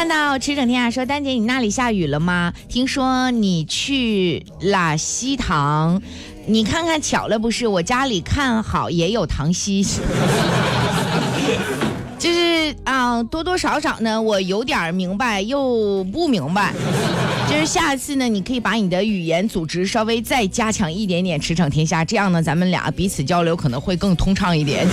到驰骋天涯说，丹姐你那里下雨了吗？听说你去了西塘，你看看巧了不是？我家里看好也有塘溪。就是多多少少呢，我有点明白又不明白。就是下次呢，你可以把你的语言组织稍微再加强一点点，驰骋天下，这样呢，咱们俩彼此交流可能会更通畅一点。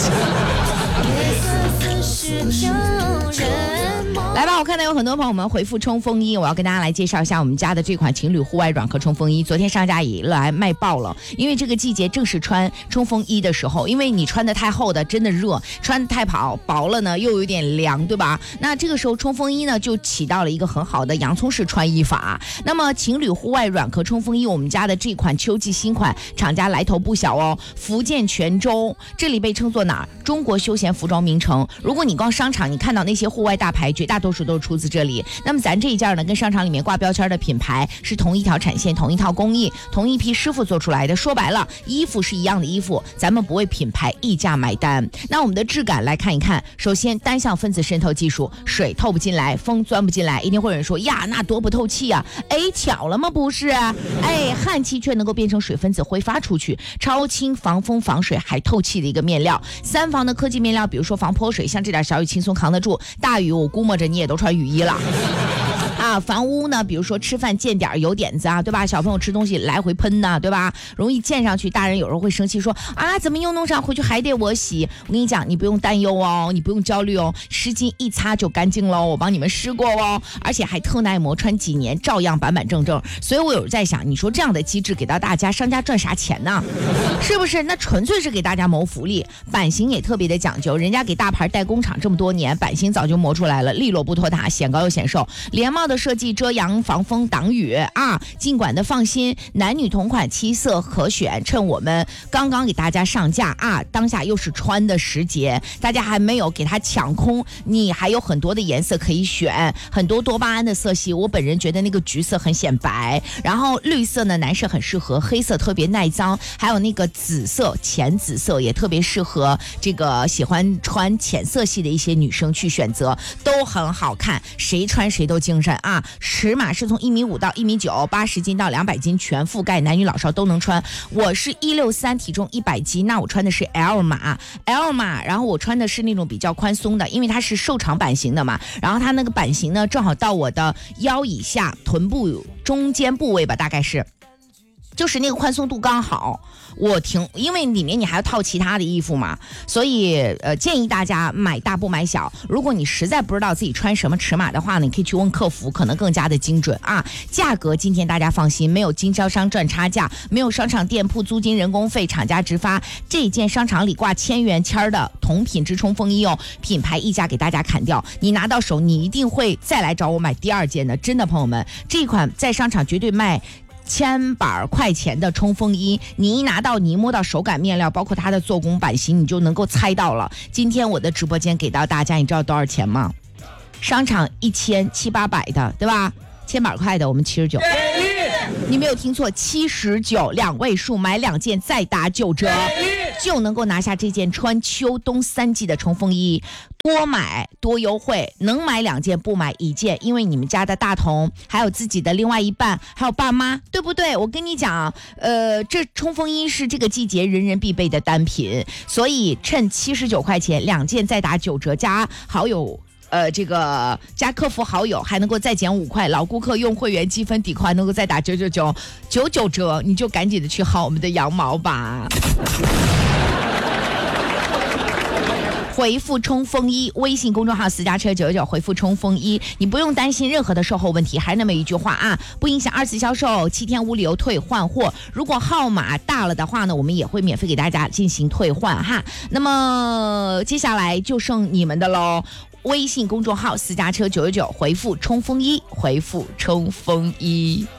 来吧，我看到有很多朋友们回复冲锋衣，我要跟大家来介绍一下我们家的这款情侣户外软壳冲锋衣。昨天上架以来卖爆了，因为这个季节正是穿冲锋衣的时候，因为你穿的太厚的真的热，穿的太薄了呢又有点凉，对吧？那这个时候冲锋衣呢就起到了一个很好的洋葱式穿衣法。那么情侣户外软壳冲锋衣，我们家的这款秋季新款，厂家来头不小哦，福建泉州，这里被称作哪儿？中国休闲服装名城。如果你逛商场，你看到那些户外大牌，绝大多数都是出自这里。那么咱这一件呢，跟商场里面挂标签的品牌是同一条产线、同一套工艺、同一批师傅做出来的。说白了，衣服是一样的衣服，咱们不为品牌溢价买单。那我们的质感来看一看，首先单向分子渗透技术，水透不进来，风钻不进来。一定会有人说呀，那多不透气啊！哎，巧了吗？不是啊，哎，焊气却能够变成水分子挥发出去，超轻、防风、防水还透气的一个面料。三防的科技面料，比如说防泼水，像这点小雨轻松扛得住，大雨我估摸着你也都穿雨衣了。防污呢，比如说吃饭溅点油点子啊，对吧？小朋友吃东西来回喷呐，对吧？容易溅上去，大人有时候会生气说啊，怎么又弄上，回去还得我洗。我跟你讲，你不用担忧哦，你不用焦虑哦，湿巾一擦就干净喽，我帮你们湿过哦，而且还特耐磨，穿几年照样板板正正。所以我有时在想，你说这样的机制给到大家，商家赚啥钱呢？是不是？那纯粹是给大家谋福利。版型也特别的讲究，人家给大牌代工厂这么多年，版型早就磨出来了，利落不拖沓，显高又显瘦。连帽的设计遮阳防风挡雨啊，尽管的放心，男女同款七色可选。趁我们刚刚给大家上架啊，当下又是穿的时节，大家还没有给它抢空，你还有很多的颜色可以选，很多多巴胺的色系。我本人觉得那个橘色很显白，然后绿色呢男士很适合，黑色特别耐脏，还有那个紫色浅紫色也特别适合这个喜欢穿浅色系的一些女生去选择，都很好看，谁穿谁都精神啊。尺码是从1.5米到1.9米，80斤到200斤全覆盖，男女老少都能穿。我是163，体重100斤，那我穿的是 L 码，然后我穿的是那种比较宽松的，因为它是瘦长版型的嘛，然后它那个版型呢正好到我的腰以下，臀部中间部位吧，大概是就是那个宽松度刚好。因为里面你还要套其他的衣服嘛，所以建议大家买大不买小。如果你实在不知道自己穿什么尺码的话呢，你可以去问客服，可能更加的精准啊。价格今天大家放心，没有经销商赚差价，没有商场店铺租金人工费，厂家直发。这件商场里挂1000元签的同品质冲锋衣哦，品牌溢价给大家砍掉，你拿到手你一定会再来找我买第二件的。真的朋友们，这款在商场绝对卖1000把块钱的冲锋衣，你一拿到，你一摸到手感面料，包括它的做工版型，你就能够猜到了。今天我的直播间给到大家，你知道多少钱吗？商场1700、800的，对吧？1000把块的我们79，你没有听错，79，2位数，买2件再打9折，就能够拿下这件穿秋冬3季的冲锋衣。多买多优惠，能买2件不买1件，因为你们家的大同还有自己的另外一半，还有爸妈，对不对？我跟你讲，这冲锋衣是这个季节人人必备的单品，所以趁79块钱2件再打9折，加好友。这个加客服好友还能够再减5块，老顾客用会员积分抵扣还能够再打999折，你就赶紧的去薅我们的羊毛吧。回复冲锋衣，微信公众号私家车999，回复冲锋衣，你不用担心任何的售后问题。还是那么一句话啊，不影响2次销售，7天无理由退换货。如果号码大了的话呢，我们也会免费给大家进行退换哈。那么接下来就剩你们的喽。微信公众号私家车999，回复冲锋衣，回复冲锋衣。